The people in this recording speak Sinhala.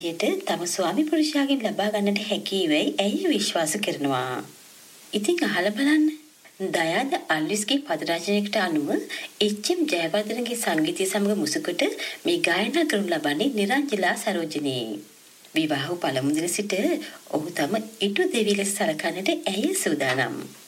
යට තම ස්වාමි පුරුෂයාගෙන් ලබා ගන්නට හැකි වෙයි ඇයි විශ්වාස කරනවා. ඉතින් අහලා බලන්න. දයාද අල්විස්ගේ පද රචනයකට අනුව එච්.එම්. ජයවර්ධනගේ සංගීතය සමග මුසුකොට මේ ගායනා කරනු ලබන්නේ නිරංජලා සරෝජිනී. විවාහ පළමු දින සිට ඔහු තම ඉටු දෙවි ලෙස සලකන්නට ඇය සූදානම්.